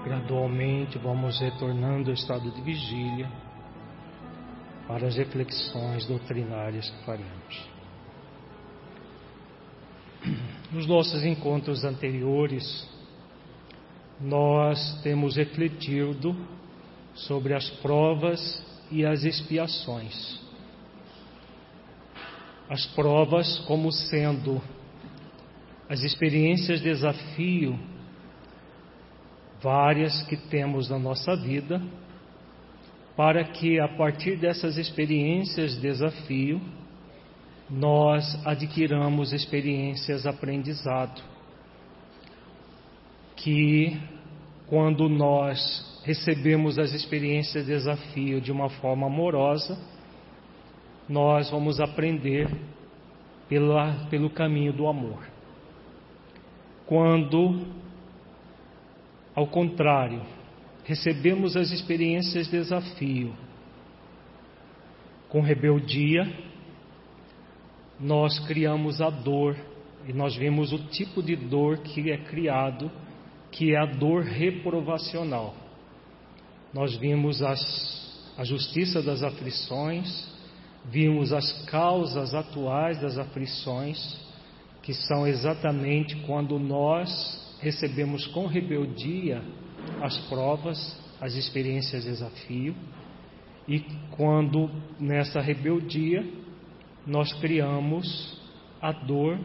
Gradualmente vamos retornando ao estado de vigília para as reflexões doutrinárias que faremos. Nos nossos encontros anteriores, nós temos refletido sobre as provas e as expiações. As provas como sendo as experiências de desafio várias que temos na nossa vida, para que a partir dessas experiências de desafio nós adquiramos experiências de aprendizado, que quando nós recebemos as experiências de desafio de uma amorosa, nós vamos aprender pelo caminho do amor. Quando, ao contrário, recebemos as experiências de desafio com rebeldia, nós criamos a dor, e nós vemos o tipo de dor que é criado, que é a dor reprovacional. Nós vimos a justiça das aflições, vimos as causas atuais das aflições, que são exatamente quando nós recebemos com rebeldia as provas, as experiências de desafio, e quando nessa rebeldia nós criamos a dor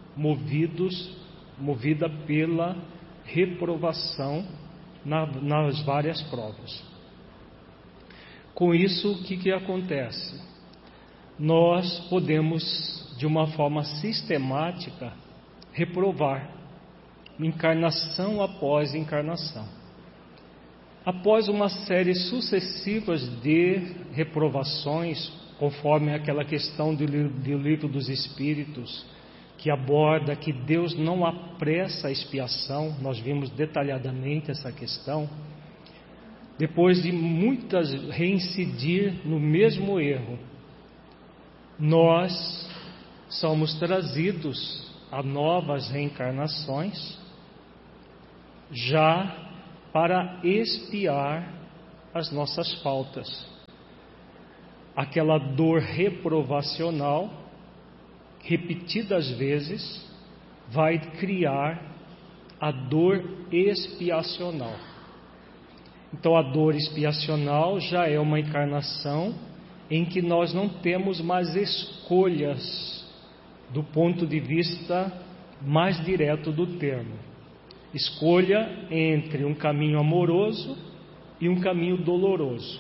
movida pela reprovação nas várias provas. Com isso, o que acontece? Nós podemos, de uma forma sistemática, reprovar, encarnação após encarnação. Após uma série sucessiva de reprovações, conforme aquela questão do livro dos Espíritos, que aborda que Deus não apressa a expiação, nós vimos detalhadamente essa questão. Depois de muitas reincidir no mesmo erro, nós somos trazidos a novas reencarnações, já para expiar as nossas faltas. Aquela dor reprovacional, repetidas vezes, vai criar a dor expiacional. Então a dor expiacional já é uma encarnação em que nós não temos mais escolhas do ponto de vista mais direto do termo. Escolha entre um caminho amoroso e um caminho doloroso.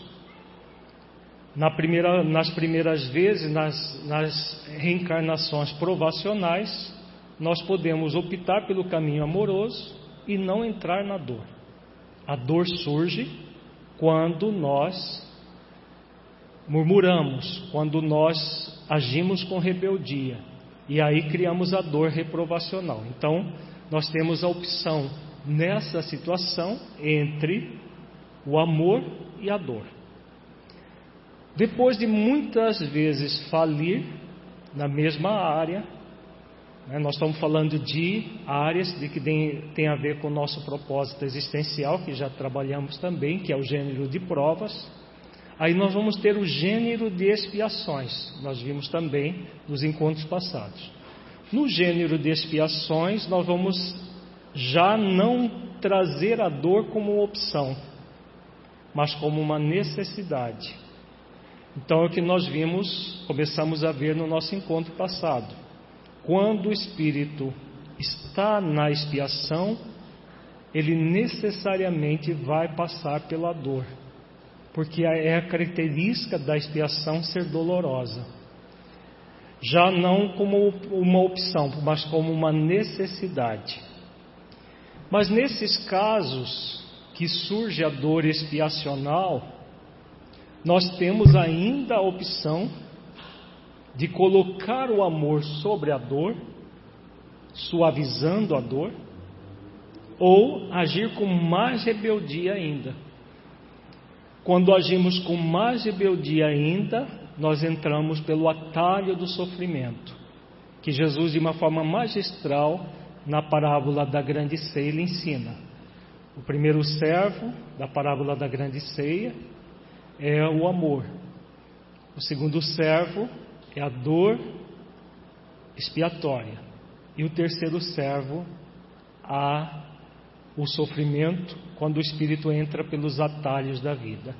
Nas primeiras vezes, nas reencarnações provacionais, nós podemos optar pelo caminho amoroso e não entrar na dor. A dor surge quando nós murmuramos, quando nós agimos com rebeldia, e aí criamos a dor reprovacional. Então, nós temos a opção nessa situação entre o amor e a dor. Depois de muitas vezes falir na mesma área, nós estamos falando de áreas que tem a ver com o nosso propósito existencial, que já trabalhamos também, que é o gênero de provas. Aí nós vamos ter o gênero de expiações, nós vimos também nos encontros passados. No gênero de expiações, nós vamos já não trazer a dor como opção, mas como uma necessidade. Então é o que nós começamos a ver no nosso encontro passado. Quando o espírito está na expiação, ele necessariamente vai passar pela dor, porque é a característica da expiação ser dolorosa. Já não como uma opção, mas como uma necessidade. Mas nesses casos que surge a dor expiacional, nós temos ainda a opção de colocar o amor sobre a dor, suavizando a dor, ou agir com mais rebeldia ainda. Quando agimos com mais rebeldia ainda, nós entramos pelo atalho do sofrimento, que Jesus, de uma forma magistral, na parábola da grande ceia, ele ensina. O primeiro servo da parábola da grande ceia é o amor. O segundo servo é a dor expiatória. E o terceiro servo, o sofrimento, quando o espírito entra pelos atalhos da vida.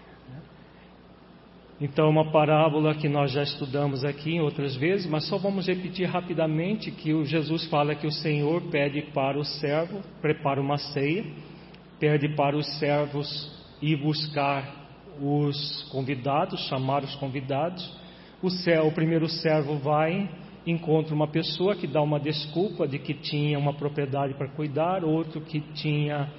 Então, uma parábola que nós já estudamos aqui em outras vezes, mas só vamos repetir rapidamente que o Jesus fala que o Senhor pede para o servo, prepara uma ceia, pede para os servos ir buscar os convidados, chamar os convidados. O primeiro servo vai, encontra uma pessoa que dá uma desculpa de que tinha uma propriedade para cuidar, outro que tinha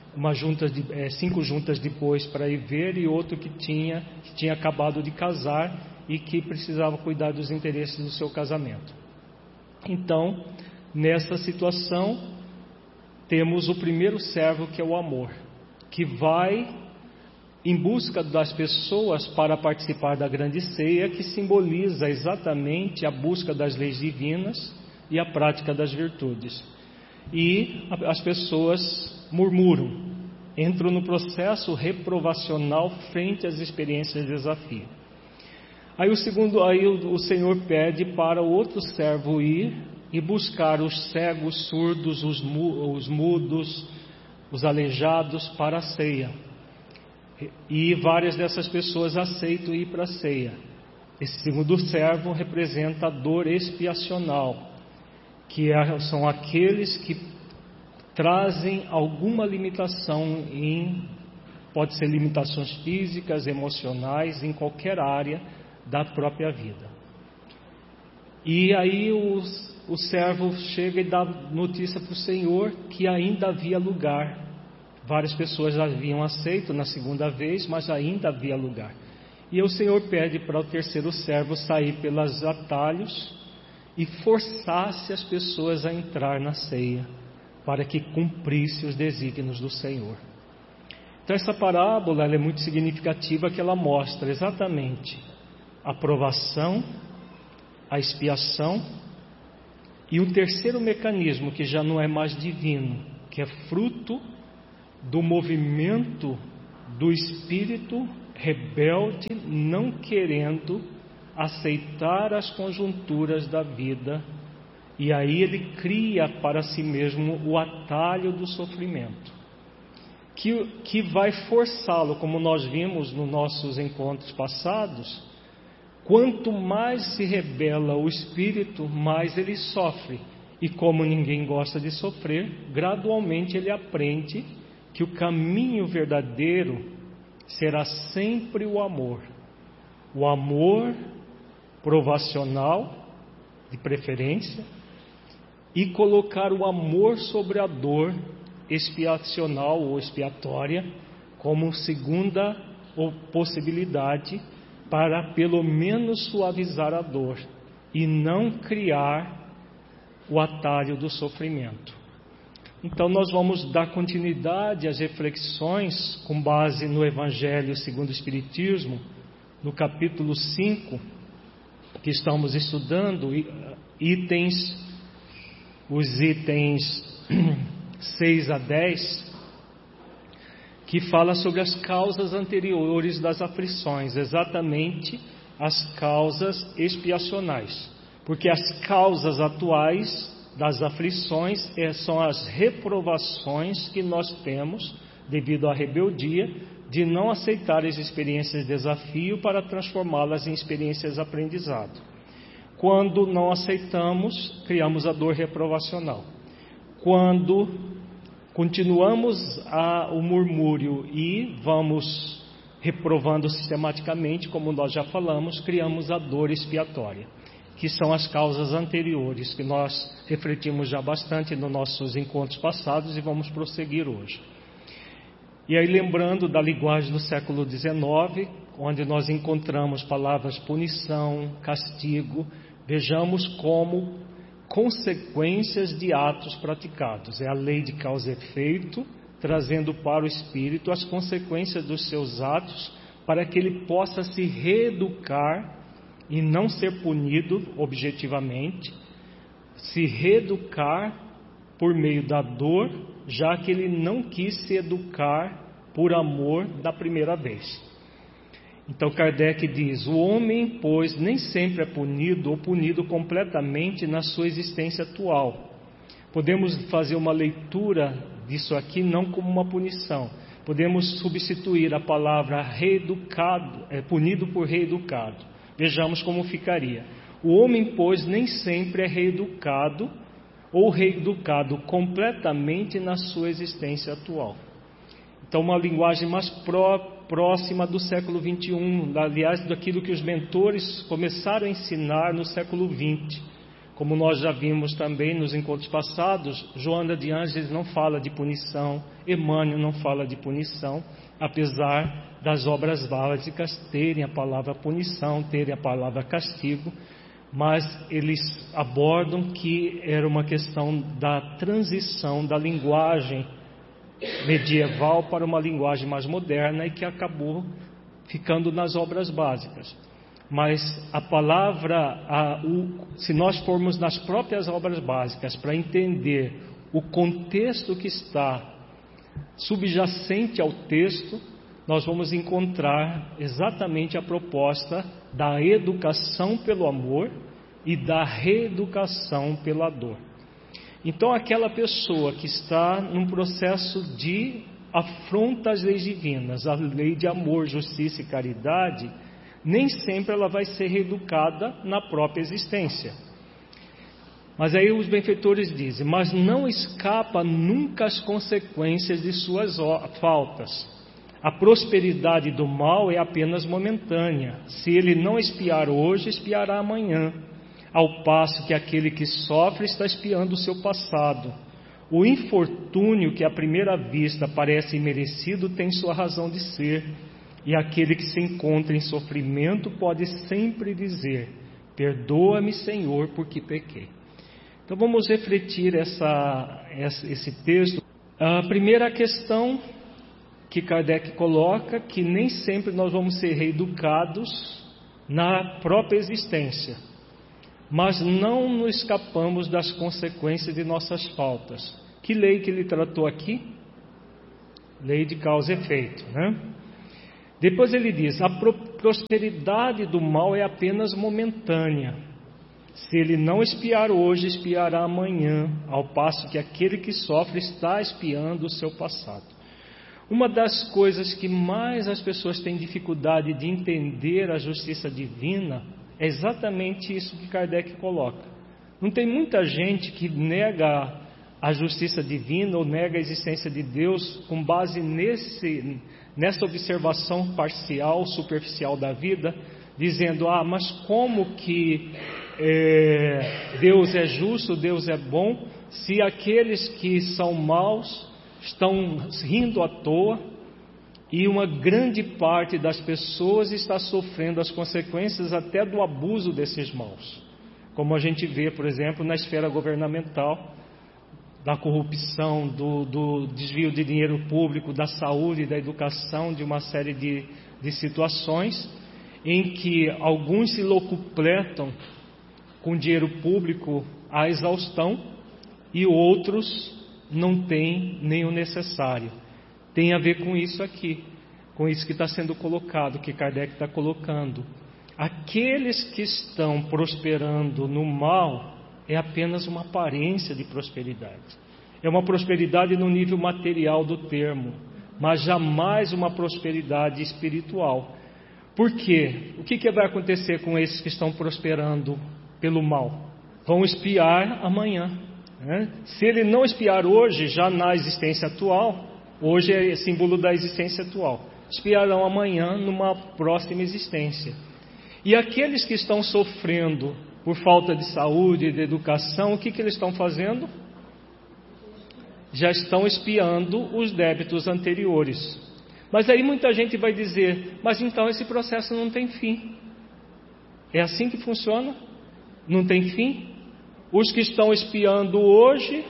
5 juntas depois para ir ver, e outro que tinha acabado de casar e que precisava cuidar dos interesses do seu casamento. Então, nessa situação, temos o primeiro servo, que é o amor, que vai em busca das pessoas para participar da grande ceia, que simboliza exatamente a busca das leis divinas e a prática das virtudes. E as pessoas murmuram, entram no processo reprovacional frente às experiências de desafio. Aí o Senhor pede para o outro servo ir e buscar os cegos, surdos, os mudos, os aleijados para a ceia. E várias dessas pessoas aceitam ir para a ceia. Esse segundo servo representa a dor expiacional, que são aqueles que trazem alguma limitação, pode ser limitações físicas, emocionais, em qualquer área da própria vida. E aí o servo chega e dá notícia para o Senhor que ainda havia lugar. Várias pessoas já haviam aceito na segunda vez, mas ainda havia lugar. E o Senhor pede para o terceiro servo sair pelos atalhos e forçasse as pessoas a entrar na ceia, para que cumprisse os desígnios do Senhor. Então essa parábola ela é muito significativa, que ela mostra exatamente a provação, a expiação, e o terceiro mecanismo, que já não é mais divino, que é fruto do movimento do espírito rebelde, não querendo aceitar as conjunturas da vida, e aí ele cria para si mesmo o atalho do sofrimento, que vai forçá-lo, como nós vimos nos nossos encontros passados. Quanto mais se rebela o espírito, mais ele sofre, e como ninguém gosta de sofrer, gradualmente ele aprende que o caminho verdadeiro será sempre o amor provacional, de preferência, e colocar o amor sobre a dor expiacional ou expiatória como segunda possibilidade, para pelo menos suavizar a dor e não criar o atalho do sofrimento. Então nós vamos dar continuidade às reflexões com base no Evangelho segundo o Espiritismo, no capítulo 5, que estamos estudando, os itens 6 a 10, que fala sobre as causas anteriores das aflições, exatamente as causas expiacionais, porque as causas atuais das aflições são as reprovações que nós temos devido à rebeldia de não aceitar as experiências de desafio para transformá-las em experiências de aprendizado. Quando não aceitamos, criamos a dor reprovacional. Quando continuamos o murmúrio e vamos reprovando sistematicamente, como nós já falamos, criamos a dor expiatória, que são as causas anteriores, que nós refletimos já bastante nos nossos encontros passados e vamos prosseguir hoje. E aí, lembrando da linguagem do século XIX, onde nós encontramos palavras punição, castigo, vejamos como consequências de atos praticados. É a lei de causa e efeito, trazendo para o espírito as consequências dos seus atos, para que ele possa se reeducar e não ser punido objetivamente, se reeducar por meio da dor, já que ele não quis se educar por amor da primeira vez. Então Kardec diz: o homem, pois, nem sempre é punido ou punido completamente na sua existência atual. Podemos fazer uma leitura disso aqui não como uma punição. Podemos substituir a palavra reeducado, punido por reeducado. Vejamos como ficaria. O homem, pois, nem sempre é reeducado ou reeducado completamente na sua existência atual. Então, uma linguagem mais próxima do século XXI, aliás, daquilo que os mentores começaram a ensinar no século XX. Como nós já vimos também nos encontros passados, Joana de Ângeles não fala de punição, Emmanuel não fala de punição, apesar das obras básicas terem a palavra punição, terem a palavra castigo, mas eles abordam que era uma questão da transição da linguagem medieval para uma linguagem mais moderna e que acabou ficando nas obras básicas. Mas a palavra, se nós formos nas próprias obras básicas para entender o contexto que está subjacente ao texto, nós vamos encontrar exatamente a proposta da educação pelo amor e da reeducação pela dor. Então, aquela pessoa que está num processo de afronta às leis divinas, a lei de amor, justiça e caridade, nem sempre ela vai ser reeducada na própria existência. Mas aí os benfeitores dizem: mas não escapa nunca às consequências de suas faltas. A prosperidade do mal é apenas momentânea. Se ele não espiar hoje, espiará amanhã. Ao passo que aquele que sofre está espiando o seu passado. O infortúnio que à primeira vista parece imerecido tem sua razão de ser. E aquele que se encontra em sofrimento pode sempre dizer: perdoa-me, Senhor, porque pequei. Então vamos refletir esse texto. A primeira questão que Kardec coloca, que nem sempre nós vamos ser reeducados na própria existência, mas não nos escapamos das consequências de nossas faltas. Que lei que ele tratou aqui? Lei de causa e efeito, né? Depois ele diz: a prosperidade do mal é apenas momentânea. Se ele não espiar hoje, espiará amanhã, ao passo que aquele que sofre está espiando o seu passado. Uma das coisas que mais as pessoas têm dificuldade de entender a justiça divina é exatamente isso que Kardec coloca. Não tem muita gente que nega a justiça divina ou nega a existência de Deus com base nessa observação parcial, superficial da vida, dizendo: mas como que Deus é justo, Deus é bom, se aqueles que são maus estão rindo à toa e uma grande parte das pessoas está sofrendo as consequências até do abuso desses maus, como a gente vê, por exemplo, na esfera governamental, da corrupção, do desvio de dinheiro público, da saúde, da educação, de uma série de situações em que alguns se locupletam com dinheiro público à exaustão e outros não têm nem o necessário. Tem a ver com isso aqui, com isso que está sendo colocado, que Kardec está colocando. Aqueles que estão prosperando no mal é apenas uma aparência de prosperidade. É uma prosperidade no nível material do termo, mas jamais uma prosperidade espiritual. Por quê? O que vai acontecer com esses que estão prosperando pelo mal? Vão espiar amanhã, né? Se ele não espiar hoje, já na existência atual, hoje é símbolo da existência atual, espiarão amanhã numa próxima existência. E aqueles que estão sofrendo por falta de saúde e de educação, o que eles estão fazendo? Já estão espiando os débitos anteriores. Mas aí muita gente vai dizer: mas então esse processo não tem fim. É assim que funciona? Não tem fim? Os que estão espiando hoje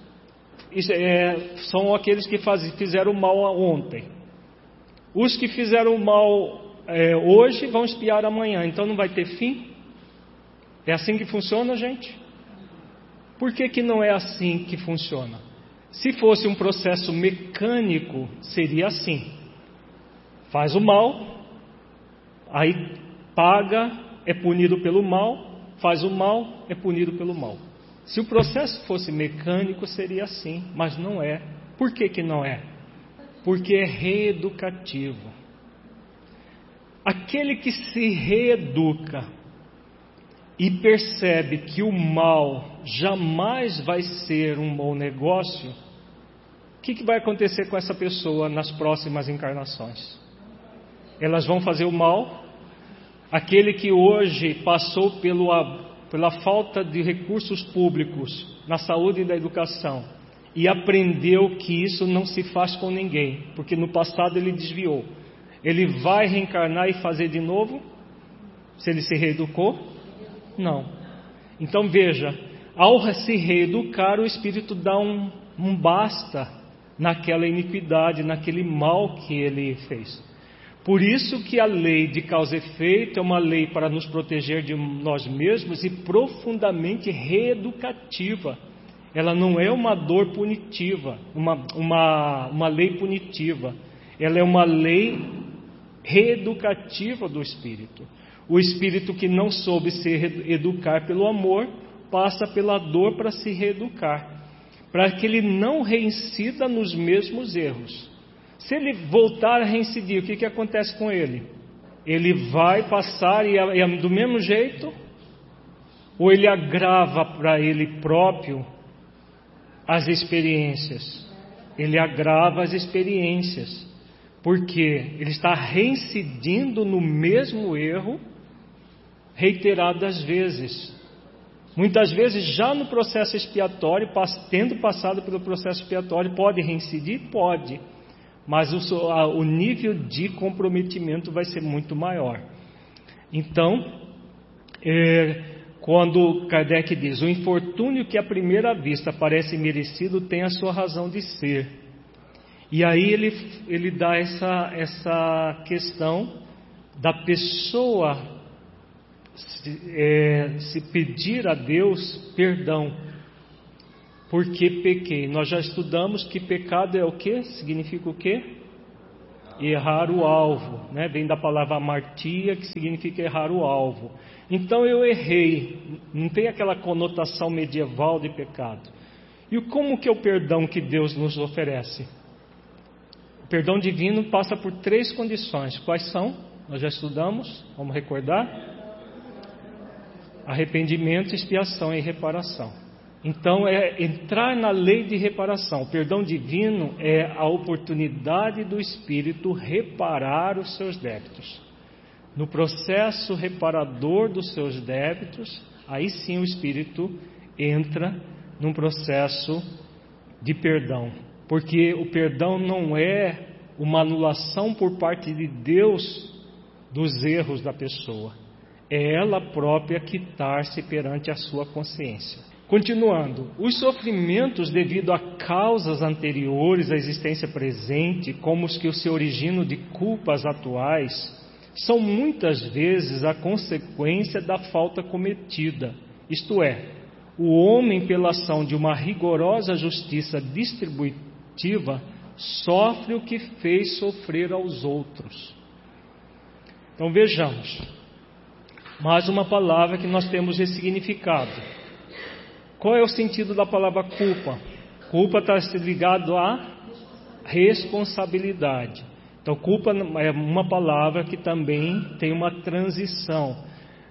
são aqueles que fizeram mal ontem. Os que fizeram mal hoje vão espiar amanhã. Então não vai ter fim? É assim que funciona, gente? Por que não é assim que funciona? Se fosse um processo mecânico, seria assim. Faz o mal, aí paga, é punido pelo mal, faz o mal, é punido pelo mal. Se o processo fosse mecânico, seria assim, mas não é. Por que não é? Porque é reeducativo. Aquele que se reeduca e percebe que o mal jamais vai ser um bom negócio, o que vai acontecer com essa pessoa nas próximas encarnações? Elas vão fazer o mal. Aquele que hoje passou pela falta de recursos públicos na saúde e na educação e aprendeu que isso não se faz com ninguém, porque no passado ele desviou, ele vai reencarnar e fazer de novo? Se ele se reeducou? Não. Então veja, ao se reeducar, o espírito dá um basta naquela iniquidade, naquele mal que ele fez. Por isso que a lei de causa e efeito é uma lei para nos proteger de nós mesmos e profundamente reeducativa. Ela não é uma dor punitiva, uma lei punitiva. Ela é uma lei reeducativa do espírito. O espírito que não soube se educar pelo amor, passa pela dor para se reeducar, para que ele não reincida nos mesmos erros. Se ele voltar a reincidir, o que acontece com ele? Ele vai passar e é do mesmo jeito? Ou ele agrava para ele próprio as experiências? Ele agrava as experiências, porque ele está reincidindo no mesmo erro reiteradas vezes. Muitas vezes já no processo expiatório, tendo passado pelo processo expiatório, pode reincidir? Pode. Mas o nível de comprometimento vai ser muito maior. Então, quando Kardec diz, o infortúnio que à primeira vista parece merecido tem a sua razão de ser. E aí ele dá essa questão da pessoa se pedir a Deus perdão, porque pequei. Nós já estudamos que pecado é o que? Significa o que? Errar o alvo, né? Vem da palavra amartia, que significa errar o alvo. Então eu errei, não tem aquela conotação medieval de pecado. E como que é o perdão que Deus nos oferece? O perdão divino passa por 3 condições. Quais são? Nós já estudamos, vamos recordar? Arrependimento, expiação e reparação. Então é entrar na lei de reparação. O perdão divino é a oportunidade do espírito reparar os seus débitos. No processo reparador dos seus débitos, aí sim o espírito entra num processo de perdão. Porque o perdão não é uma anulação por parte de Deus dos erros da pessoa. É ela própria quitar-se perante a sua consciência. Continuando, os sofrimentos devido a causas anteriores à existência presente, como os que se originam de culpas atuais, são muitas vezes a consequência da falta cometida. Isto é, o homem, pela ação de uma rigorosa justiça distributiva, sofre o que fez sofrer aos outros. Então vejamos. Mais uma palavra que nós temos ressignificado. Qual é o sentido da palavra culpa? Culpa está ligado à responsabilidade. Então, culpa é uma palavra que também tem uma transição.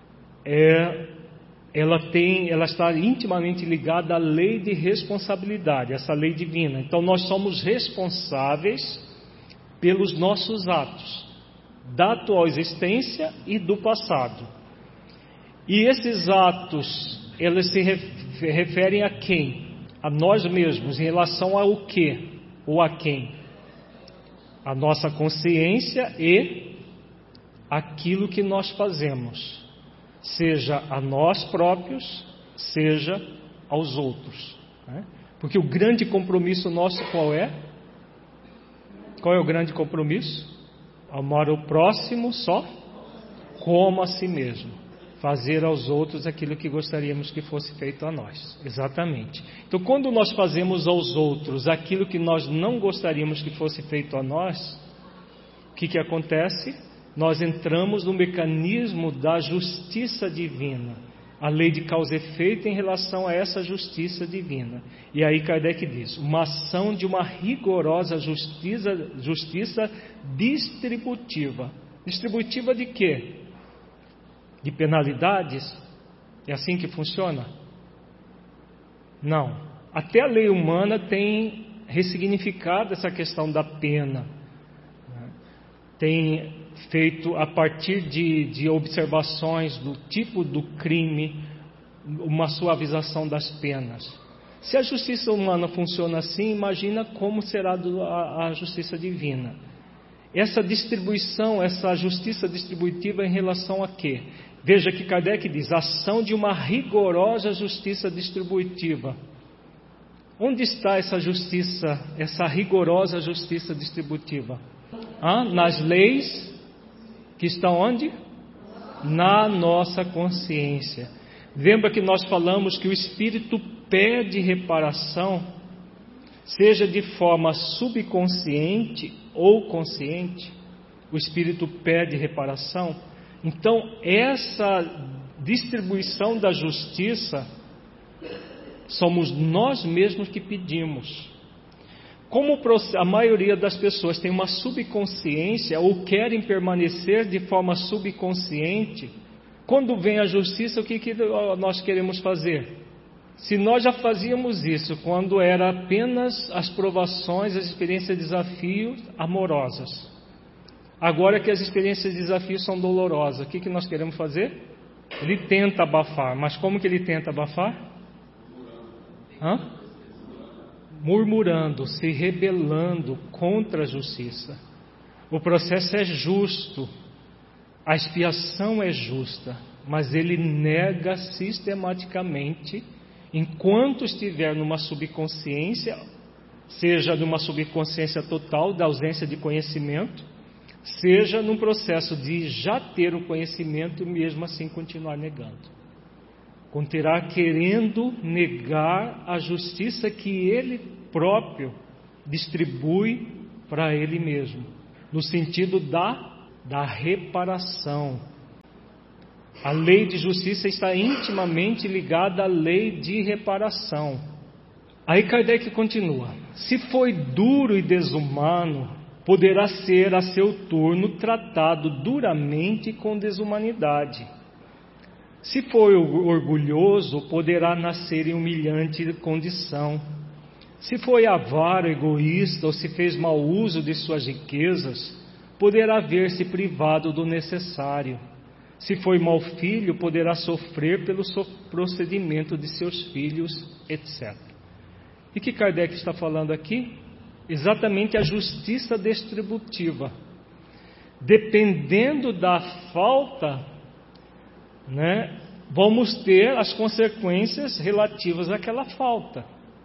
Ela está intimamente ligada à lei de responsabilidade, essa lei divina. Então, nós somos responsáveis pelos nossos atos, da atual existência e do passado. E esses atos, eles se referem a quem? A nós mesmos, em relação ao que? Ou a quem? A nossa consciência e aquilo que nós fazemos, seja a nós próprios, seja aos outros, né? Porque o grande compromisso nosso qual é? Qual é o grande compromisso? Amar o próximo só como a si mesmo. fazer aos outros aquilo que gostaríamos que fosse feito a nós. Exatamente. Então, quando nós fazemos aos outros aquilo que nós não gostaríamos que fosse feito a nós, o que acontece? Nós entramos no mecanismo da justiça divina, a lei de causa e efeito em relação a essa justiça divina. E aí Kardec diz, uma ação de uma rigorosa justiça distributiva. Distributiva de quê? De penalidades? É assim que funciona? Não. Até a lei humana tem ressignificado essa questão da pena. Tem feito, a partir de observações do tipo do crime, uma suavização das penas. Se a justiça humana funciona assim, imagina como será a justiça divina. Essa distribuição, essa justiça distributiva em relação a quê? Veja que Kardec diz, ação de uma rigorosa justiça distributiva. Onde está essa justiça, essa rigorosa justiça distributiva? Nas leis que estão onde? Na nossa consciência. Lembra que nós falamos que o Espírito pede reparação, seja de forma subconsciente ou consciente, o Espírito pede reparação. Então, essa distribuição da justiça, somos nós mesmos que pedimos. Como a maioria das pessoas tem uma subconsciência ou querem permanecer de forma subconsciente, quando vem a justiça, o que nós queremos fazer? Se nós já fazíamos isso quando era apenas as provações, as experiências de desafios amorosas, agora que as experiências de desafio são dolorosas, o que nós queremos fazer? Ele tenta abafar, mas como que ele tenta abafar? Murmurando, se rebelando contra a justiça. O processo é justo, a expiação é justa, mas ele nega sistematicamente, enquanto estiver numa subconsciência, seja numa subconsciência total, da ausência de conhecimento, seja num processo de já ter o conhecimento e mesmo assim continuar negando. Continuará querendo negar a justiça que ele próprio distribui para ele mesmo, no sentido da reparação. A lei de justiça está intimamente ligada à lei de reparação. Aí Kardec continua: se foi duro e desumano, poderá ser a seu turno tratado duramente com desumanidade. Se foi orgulhoso, poderá nascer em humilhante condição. Se foi avaro, egoísta, ou se fez mau uso de suas riquezas, poderá ver-se privado do necessário. Se foi mau filho, poderá sofrer pelo procedimento de seus filhos, etc. E que Kardec está falando aqui? Exatamente a justiça distributiva. Dependendo da falta, vamos ter as consequências relativas àquela falta.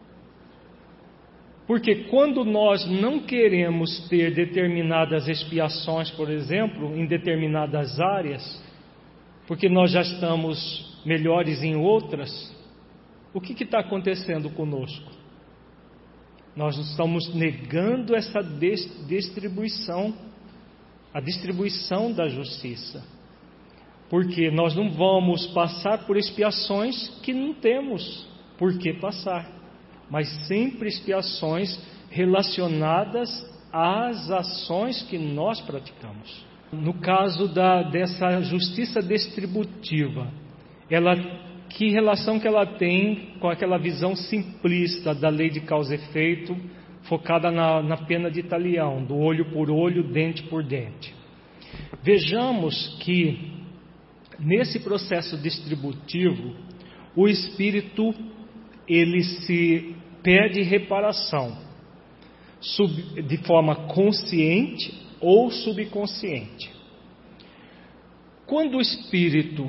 Porque quando nós não queremos ter determinadas expiações, por exemplo, em determinadas áreas, porque nós já estamos melhores em outras, o que está acontecendo conosco? Nós estamos negando essa distribuição, a distribuição da justiça. Porque nós não vamos passar por expiações que não temos por que passar, mas sempre expiações relacionadas às ações que nós praticamos. No caso dessa justiça distributiva, que relação que ela tem com aquela visão simplista da lei de causa e efeito, focada na pena de talião, do olho por olho, dente por dente? Vejamos que nesse processo distributivo, o espírito ele se pede reparação de forma consciente ou subconsciente. Quando o espírito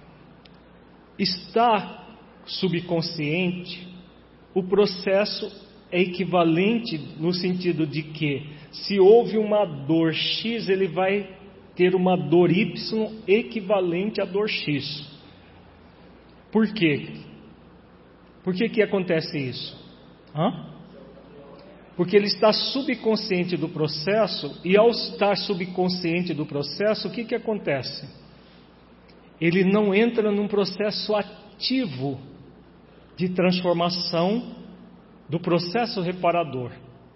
está subconsciente, o processo é equivalente no sentido de que, se houve uma dor X, ele vai ter uma dor Y equivalente à dor X. Por quê? Por que acontece isso? Porque ele está subconsciente do processo, e ao estar subconsciente do processo, o que acontece? Ele não entra num processo ativo de transformação do processo reparador.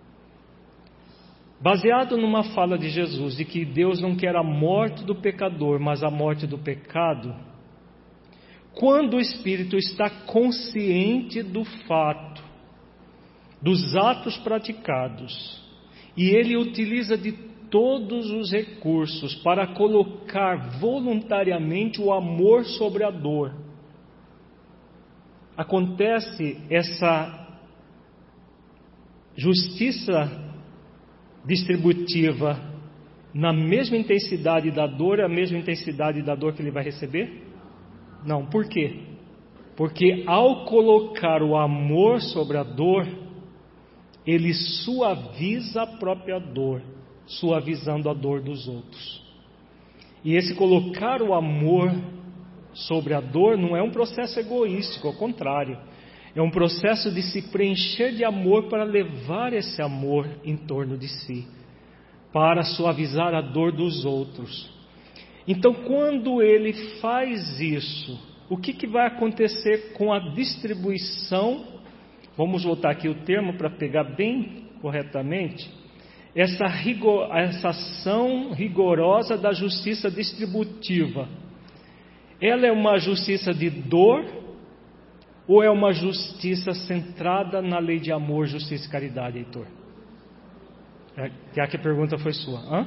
Baseado numa fala de Jesus de que Deus não quer a morte do pecador, mas a morte do pecado, quando o espírito está consciente do fato, dos atos praticados, e ele utiliza de todos os recursos para colocar voluntariamente o amor sobre a dor, acontece essa justiça distributiva na mesma intensidade da dor, a mesma intensidade da dor que ele vai receber? Não, por quê? Porque ao colocar o amor sobre a dor, ele suaviza a própria dor, suavizando a dor dos outros. E esse colocar o amor sobre a dor não é um processo egoístico, ao contrário, é um processo de se preencher de amor para levar esse amor em torno de si, para suavizar a dor dos outros. Então, quando ele faz isso, o que vai acontecer com a distribuição? Vamos voltar aqui o termo para pegar bem corretamente. Essa ação rigorosa da justiça distributiva, ela é uma justiça de dor ou é uma justiça centrada na lei de amor, justiça e caridade, Heitor? Já que a pergunta foi sua.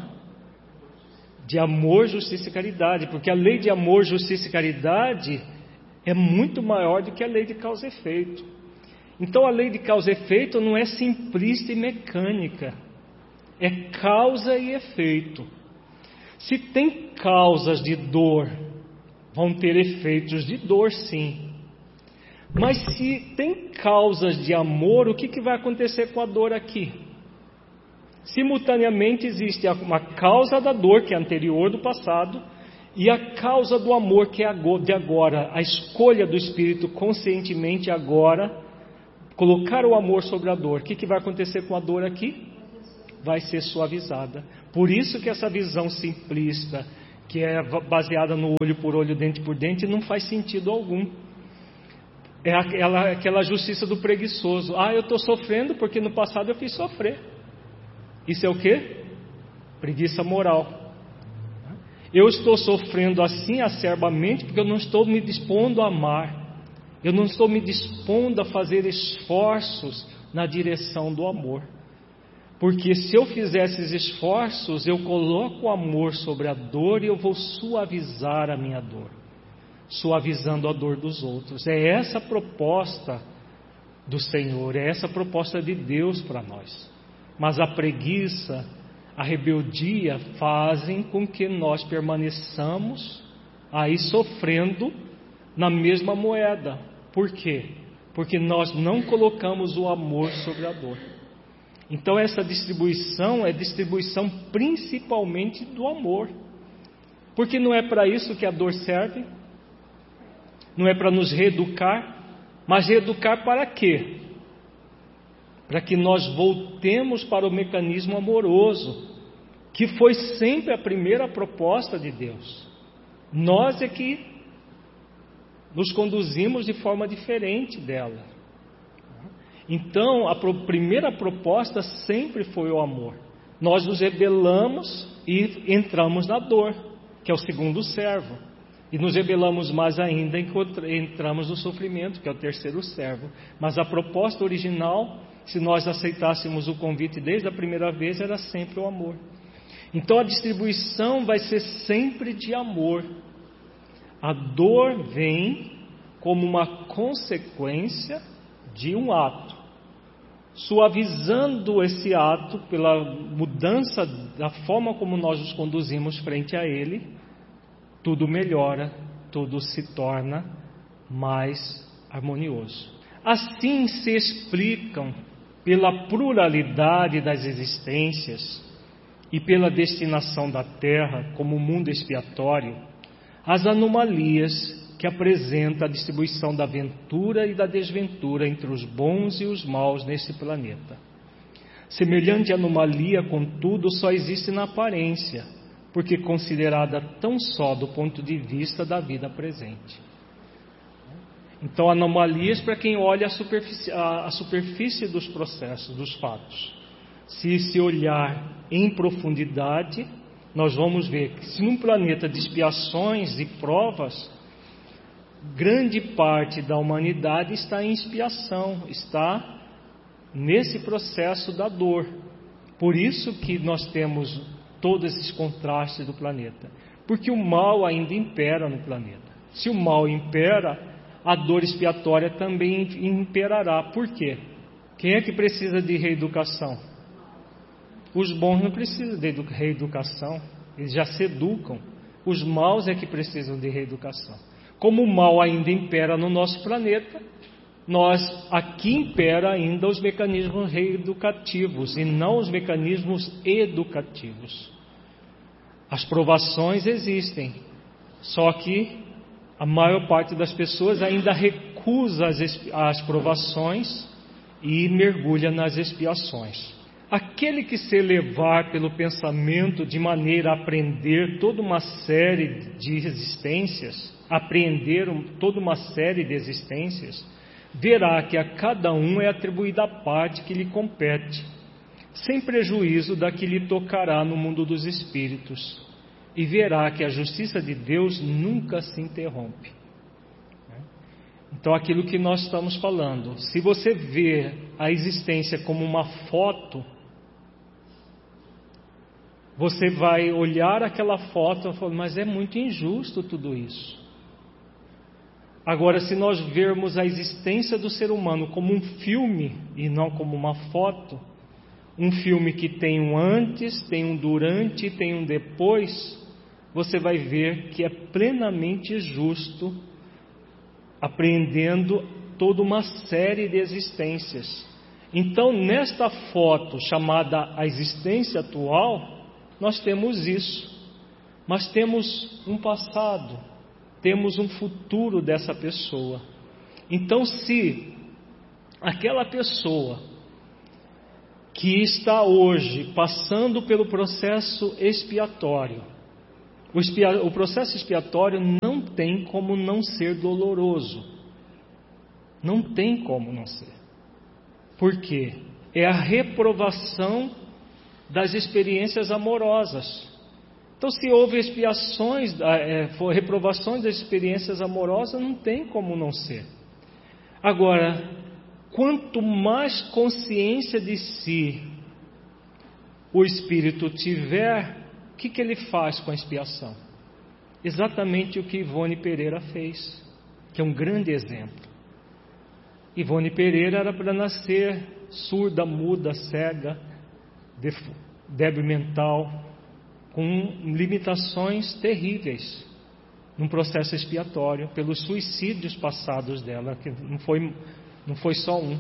De amor, justiça e caridade, porque a lei de amor, justiça e caridade é muito maior do que a lei de causa e efeito. Então a lei de causa e efeito não é simplista e mecânica, é causa e efeito. Se tem causas de dor, vão ter efeitos de dor, sim. Mas se tem causas de amor, o que vai acontecer com a dor aqui? Simultaneamente existe uma causa da dor, que é anterior do passado, e a causa do amor, que é de agora. A escolha do Espírito conscientemente agora, colocar o amor sobre a dor. O que vai acontecer com a dor aqui? Vai ser suavizada. Por isso que essa visão simplista, que é baseada no olho por olho, dente por dente, não faz sentido algum. É aquela justiça do preguiçoso. Eu estou sofrendo porque no passado eu fiz sofrer. Isso é o quê? Preguiça moral. Eu estou sofrendo assim acerbamente porque eu não estou me dispondo a amar. Eu não estou me dispondo a fazer esforços na direção do amor. Porque se eu fizer esses esforços, eu coloco o amor sobre a dor e eu vou suavizar a minha dor, suavizando a dor dos outros. É essa a proposta do Senhor, é essa a proposta de Deus para nós. Mas a preguiça, a rebeldia fazem com que nós permaneçamos aí sofrendo na mesma moeda. Por quê? Porque nós não colocamos o amor sobre a dor. Então essa distribuição é distribuição principalmente do amor. Porque não é para isso que a dor serve. Não é para nos reeducar. Mas reeducar para quê? Para que nós voltemos para o mecanismo amoroso, que foi sempre a primeira proposta de Deus. Nós é que nos conduzimos de forma diferente dela. Então, a primeira proposta sempre foi o amor. Nós nos rebelamos e entramos na dor, que é o segundo servo. E nos rebelamos mais ainda enquanto entramos no sofrimento, que é o terceiro servo. Mas a proposta original, se nós aceitássemos o convite desde a primeira vez, era sempre o amor. Então a distribuição vai ser sempre de amor. A dor vem como uma consequência de um ato. Suavizando esse ato pela mudança da forma como nós nos conduzimos frente a ele, tudo melhora, tudo se torna mais harmonioso. Assim se explicam, pela pluralidade das existências e pela destinação da Terra como mundo expiatório, as anomalias que apresenta a distribuição da ventura e da desventura entre os bons e os maus nesse planeta. Semelhante anomalia, contudo, só existe na aparência, porque considerada tão só do ponto de vista da vida presente. Então, anomalias para quem olha a superfície dos processos, dos fatos. Se olhar em profundidade, nós vamos ver que se num planeta de expiações e provas, grande parte da humanidade está em expiação, está nesse processo da dor. Por isso que nós temos todos esses contrastes do planeta, porque o mal ainda impera no planeta. Se o mal impera, a dor expiatória também imperará. Por quê? Quem é que precisa de reeducação? Os bons não precisam de reeducação, eles já se educam. Os maus é que precisam de reeducação. Como o mal ainda impera no nosso planeta, aqui impera ainda os mecanismos reeducativos e não os mecanismos educativos. As provações existem, só que a maior parte das pessoas ainda recusa as provações e mergulha nas expiações. Aquele que se elevar pelo pensamento de maneira a aprender toda uma série de existências, verá que a cada um é atribuída a parte que lhe compete, sem prejuízo da que lhe tocará no mundo dos espíritos, e verá que a justiça de Deus nunca se interrompe. Então, aquilo que nós estamos falando, se você vê a existência como uma foto, você vai olhar aquela foto e falar, mas é muito injusto tudo isso. Agora, se nós vermos a existência do ser humano como um filme e não como uma foto, um filme que tem um antes, tem um durante e tem um depois, você vai ver que é plenamente justo, apreendendo toda uma série de existências. Então, nesta foto chamada a existência atual, nós temos isso, mas temos um passado, temos um futuro dessa pessoa. Então, se aquela pessoa que está hoje passando pelo processo expiatório, o processo expiatório não tem como não ser doloroso, não tem como não ser. Por quê? É a reprovação das experiências amorosas. Então, se houve expiações, reprovações das experiências amorosas, não tem como não ser. Agora, quanto mais consciência de si o espírito tiver, o que ele faz com a expiação? Exatamente o que Ivone Pereira fez, que é um grande exemplo. Ivone Pereira era para nascer surda, muda, cega, débil mental, com limitações terríveis, num processo expiatório, pelos suicídios passados dela, que não foi só um.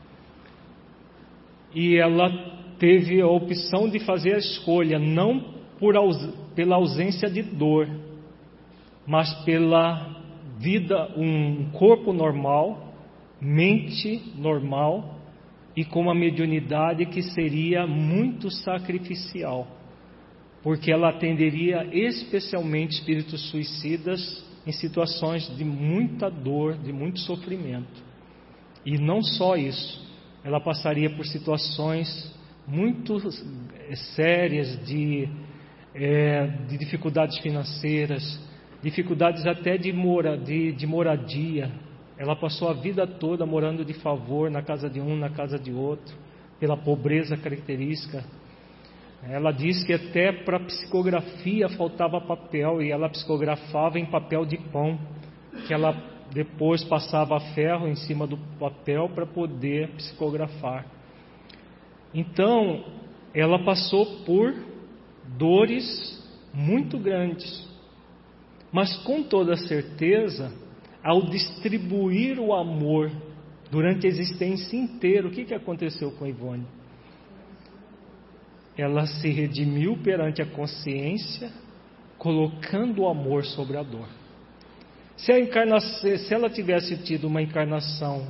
E ela teve a opção de fazer a escolha, não pela ausência de dor, mas pela vida, um corpo normal, mente normal, e com uma mediunidade que seria muito sacrificial, porque ela atenderia especialmente espíritos suicidas em situações de muita dor, de muito sofrimento. E não só isso, ela passaria por situações muito sérias de dificuldades financeiras, dificuldades até de moradia. Ela passou a vida toda morando de favor na casa de um, na casa de outro, pela pobreza característica. Ela diz que até para psicografia faltava papel, e ela psicografava em papel de pão, que ela depois passava ferro em cima do papel para poder psicografar. Então, ela passou por dores muito grandes, mas com toda certeza, ao distribuir o amor durante a existência inteira, o que aconteceu com Ivone? ela se redimiu perante a consciência, colocando o amor sobre a dor. Se ela tivesse tido uma encarnação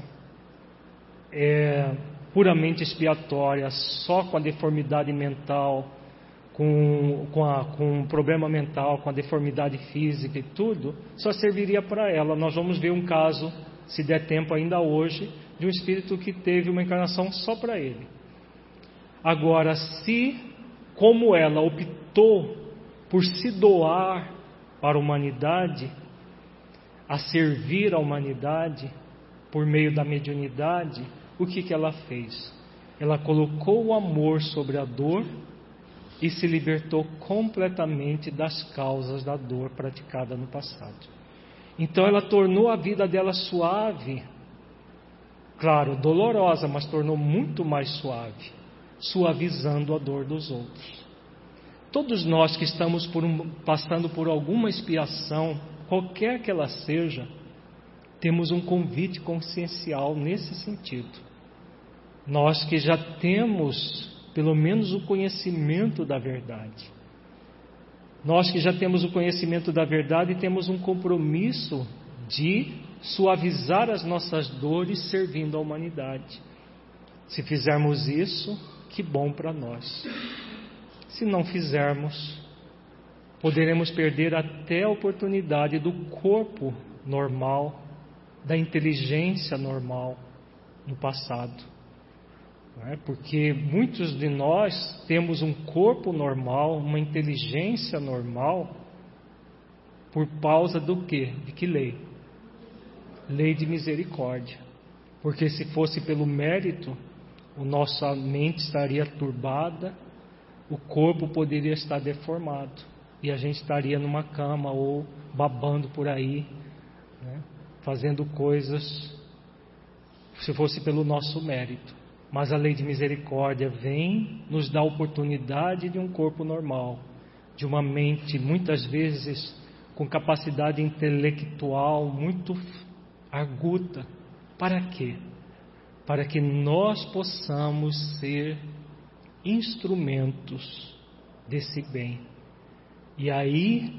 puramente expiatória, só com a deformidade mental, com um problema mental, com a deformidade física e tudo, só serviria para ela. Nós vamos ver um caso, se der tempo ainda hoje, de um espírito que teve uma encarnação só para ele. Agora, se, como ela optou por se doar para a humanidade, a servir a humanidade por meio da mediunidade, o que ela fez? Ela colocou o amor sobre a dor e se libertou completamente das causas da dor praticada no passado. Então ela tornou a vida dela suave, claro, dolorosa, mas tornou muito mais suave, suavizando a dor dos outros. Todos nós que estamos passando por alguma expiação, qualquer que ela seja, temos um convite consciencial nesse sentido. Nós que já temos pelo menos o conhecimento da verdade. Nós que já temos o conhecimento da verdade, temos um compromisso de suavizar as nossas dores servindo a humanidade. Se fizermos isso, que bom para nós. Se não fizermos, poderemos perder até a oportunidade do corpo normal, da inteligência normal no passado. Porque muitos de nós temos um corpo normal, uma inteligência normal, por causa do quê? De que lei? Lei de misericórdia. Porque se fosse pelo mérito, a nossa mente estaria turbada, o corpo poderia estar deformado, e a gente estaria numa cama ou babando por aí, fazendo coisas, se fosse pelo nosso mérito. Mas a lei de misericórdia vem nos dar a oportunidade de um corpo normal, de uma mente muitas vezes com capacidade intelectual muito arguta. Para quê? Para que nós possamos ser instrumentos desse bem. E aí,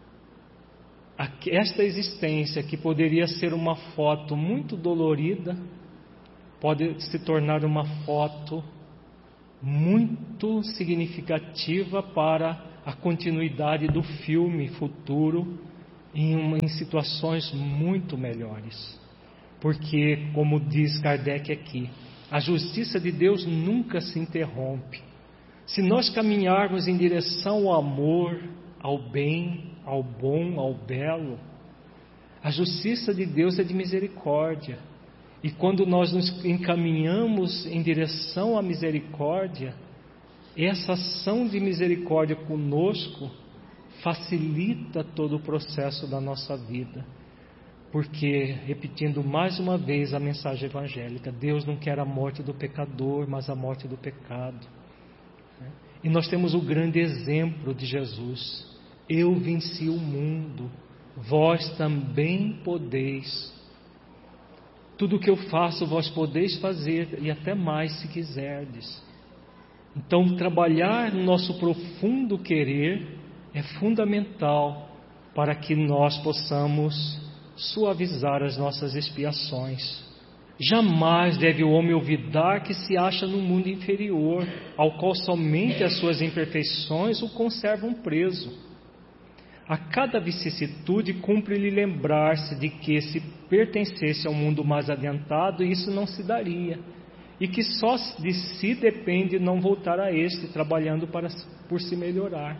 esta existência que poderia ser uma foto muito dolorida, pode se tornar uma foto muito significativa para a continuidade do filme futuro em situações muito melhores. Porque, como diz Kardec aqui, a justiça de Deus nunca se interrompe. Se nós caminharmos em direção ao amor, ao bem, ao bom, ao belo, a justiça de Deus é de misericórdia. E quando nós nos encaminhamos em direção à misericórdia, essa ação de misericórdia conosco facilita todo o processo da nossa vida. Porque, repetindo mais uma vez a mensagem evangélica, Deus não quer a morte do pecador, mas a morte do pecado. E nós temos o grande exemplo de Jesus. Eu venci o mundo, vós também podeis. Tudo o que eu faço, vós podeis fazer, e até mais se quiserdes. Então, trabalhar no nosso profundo querer é fundamental para que nós possamos suavizar as nossas expiações. Jamais deve o homem olvidar que se acha no mundo inferior, ao qual somente as suas imperfeições o conservam preso. A cada vicissitude cumpre-lhe lembrar-se de que se pertencesse ao mundo mais adiantado, isso não se daria, e que só de si depende não voltar a este, trabalhando por se melhorar.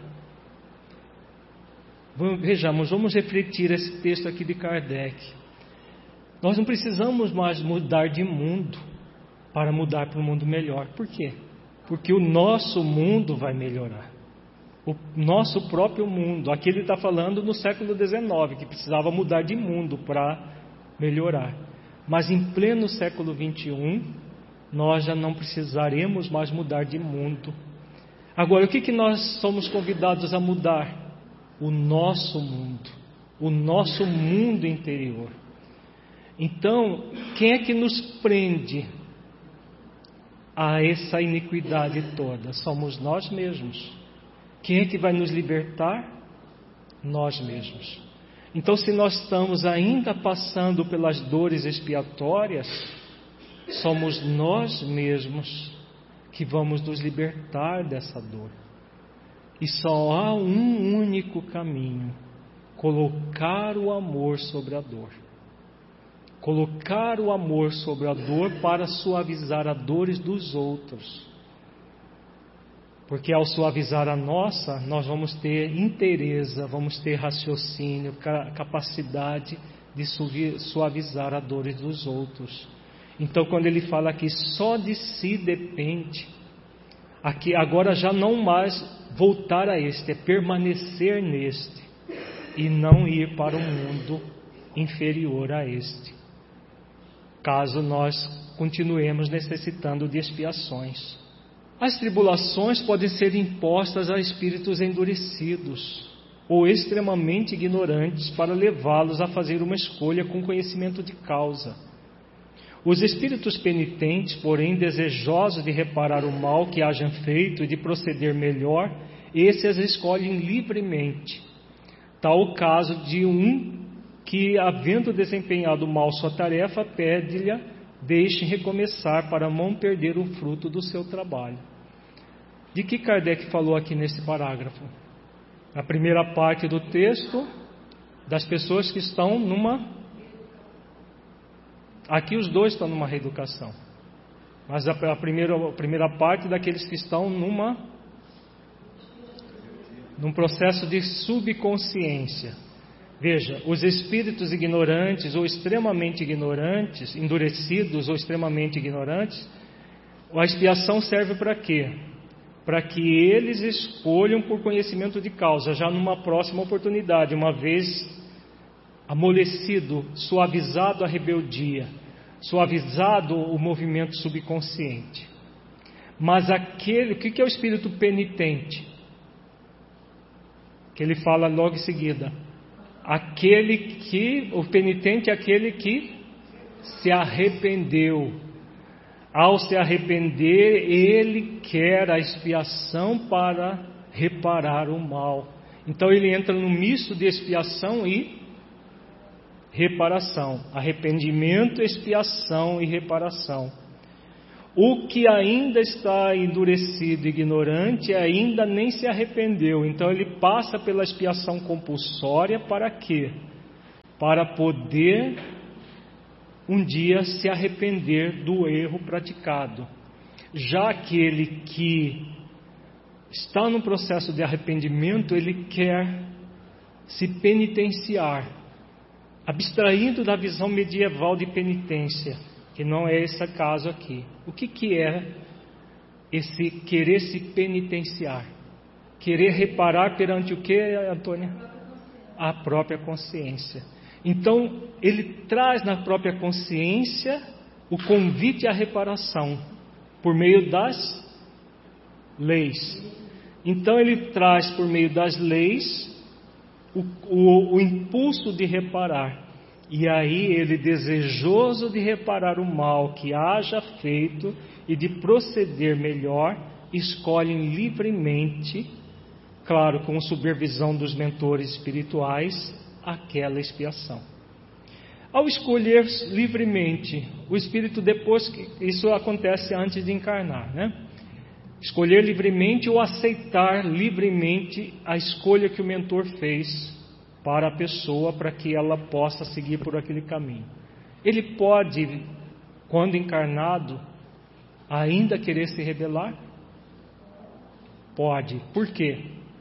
Vamos refletir esse texto aqui de Kardec. Nós não precisamos mais mudar de mundo para mudar para um mundo melhor. Por quê? Porque o nosso mundo vai melhorar. O nosso próprio mundo. Aqui ele está falando no século XIX, que precisava mudar de mundo para melhorar. Mas em pleno século XXI, nós já não precisaremos mais mudar de mundo. Agora, o que nós somos convidados a mudar? O nosso mundo interior. Então, quem é que nos prende a essa iniquidade toda? Somos nós mesmos. Quem é que vai nos libertar? Nós mesmos. Então, se nós estamos ainda passando pelas dores expiatórias, somos nós mesmos que vamos nos libertar dessa dor. E só há um único caminho: colocar o amor sobre a dor. Colocar o amor sobre a dor para suavizar as dores dos outros. Porque ao suavizar a nossa, nós vamos ter inteireza, vamos ter raciocínio, capacidade de suavizar as dores dos outros. Então, quando ele fala que só de si depende, aqui agora já não mais voltar a este, é permanecer neste e não ir para um mundo inferior a este, caso nós continuemos necessitando de expiações. As tribulações podem ser impostas a espíritos endurecidos ou extremamente ignorantes para levá-los a fazer uma escolha com conhecimento de causa. Os espíritos penitentes, porém desejosos de reparar o mal que hajam feito e de proceder melhor, esses escolhem livremente. Tal o caso de um que, havendo desempenhado mal sua tarefa, pede-lhe deixe recomeçar para não perder o fruto do seu trabalho. De que Kardec falou aqui nesse parágrafo? A primeira parte do texto, das pessoas que estão numa... Aqui os dois estão numa reeducação. Mas a primeira parte daqueles que estão num processo de subconsciência. Veja, os espíritos ignorantes ou extremamente ignorantes, endurecidos ou extremamente ignorantes, a expiação serve para quê? Para que eles escolham por conhecimento de causa, já numa próxima oportunidade, uma vez amolecido, suavizado a rebeldia, suavizado o movimento subconsciente. Mas aquele, o que é o espírito penitente? Que ele fala logo em seguida. O penitente é aquele que se arrependeu. Ao se arrepender, ele quer a expiação para reparar o mal. Então ele entra no misto de expiação e reparação. Arrependimento, expiação e reparação. O que ainda está endurecido e ignorante ainda nem se arrependeu. Então ele passa pela expiação compulsória para quê? Para poder um dia se arrepender do erro praticado. Já aquele que está no processo de arrependimento, ele quer se penitenciar, abstraindo da visão medieval de penitência, que não é esse caso aqui. O que é esse querer se penitenciar? Querer reparar perante o que, Antônia? A própria consciência. Então, ele traz na própria consciência o convite à reparação, por meio das leis. Então, ele traz por meio das leis o impulso de reparar. E aí ele, desejoso de reparar o mal que haja feito e de proceder melhor, escolhe livremente, claro, com supervisão dos mentores espirituais, aquela expiação. Ao escolher livremente, o espírito depois que isso acontece antes de encarnar, né? Escolher livremente ou aceitar livremente a escolha que o mentor fez para a pessoa, para que ela possa seguir por aquele caminho. Ele pode, quando encarnado, ainda querer se rebelar? Pode. Por quê?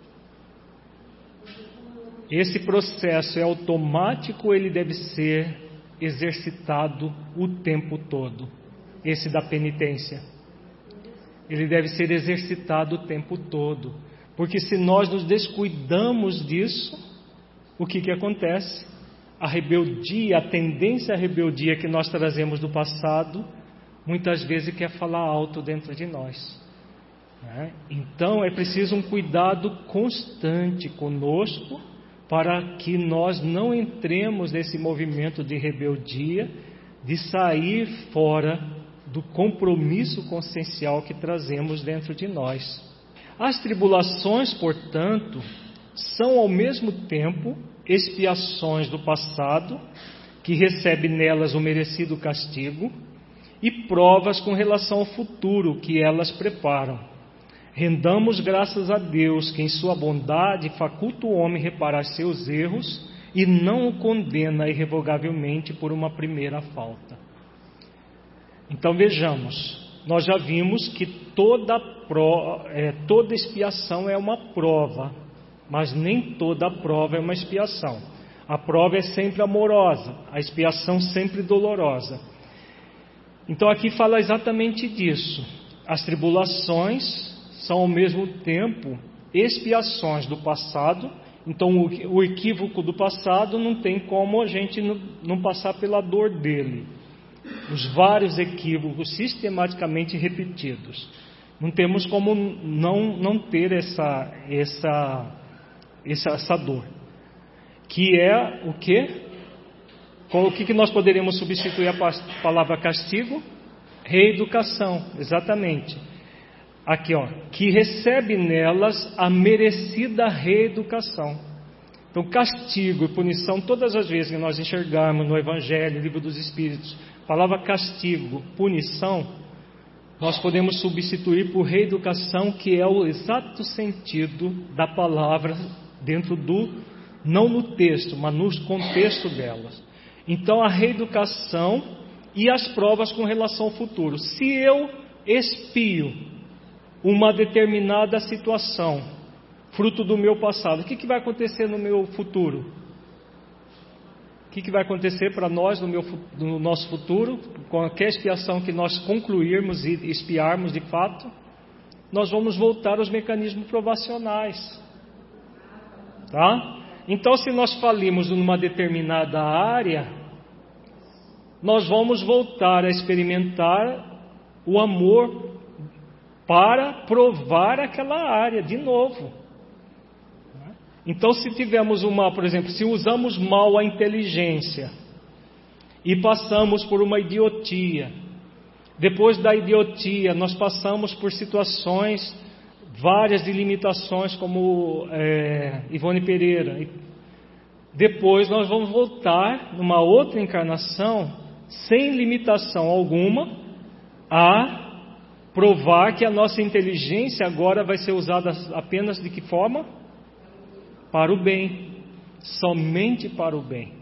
Esse processo é automático, ele deve ser exercitado o tempo todo. Esse da penitência. Ele deve ser exercitado o tempo todo. Porque se nós nos descuidamos disso, o que acontece? A rebeldia, a tendência à rebeldia que nós trazemos do passado, muitas vezes quer falar alto dentro de nós. Né? Então é preciso um cuidado constante conosco, para que nós não entremos nesse movimento de rebeldia, de sair fora do compromisso consciencial que trazemos dentro de nós. As tribulações, portanto, são ao mesmo tempo expiações do passado, que recebe nelas o merecido castigo, e provas com relação ao futuro que elas preparam. Rendamos graças a Deus, que em sua bondade faculta o homem reparar seus erros e não o condena irrevogavelmente por uma primeira falta. Então vejamos, nós já vimos que toda expiação é uma prova, mas nem toda prova é uma expiação. A prova é sempre amorosa, a expiação sempre dolorosa. Então aqui fala exatamente disso. As tribulações são ao mesmo tempo expiações do passado. Então o equívoco do passado não tem como a gente não passar pela dor dele. Os vários equívocos sistematicamente repetidos. Não temos como não ter essa dor. Que é o quê? Com o que nós poderíamos substituir a palavra castigo? Reeducação, exatamente. Aqui, ó, que recebe nelas a merecida reeducação. Então, castigo e punição, todas as vezes que nós enxergarmos no Evangelho, Livro dos Espíritos, a palavra castigo, punição, nós podemos substituir por reeducação, que é o exato sentido da palavra dentro não no texto, mas no contexto delas. Então, a reeducação e as provas com relação ao futuro. Se eu expio uma determinada situação, fruto do meu passado, o que vai acontecer no meu futuro? O que vai acontecer para nós no nosso futuro? Com a expiação que nós concluirmos e expiarmos de fato, nós vamos voltar aos mecanismos provacionais. Tá? Então, se nós falimos numa determinada área, nós vamos voltar a experimentar o amor para provar aquela área de novo. Então, se tivermos por exemplo, se usamos mal a inteligência e passamos por uma idiotia, depois da idiotia nós passamos por situações várias de limitações, como Ivone Pereira. Depois nós vamos voltar numa outra encarnação, sem limitação alguma, a provar que a nossa inteligência agora vai ser usada apenas de que forma? Para o bem, somente para o bem.